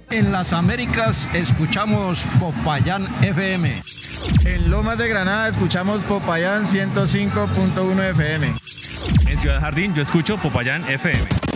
En las Américas escuchamos Popayán FM. En Lomas de Granada escuchamos Popayán 105.1 FM. En Ciudad Jardín yo escucho Popayán FM.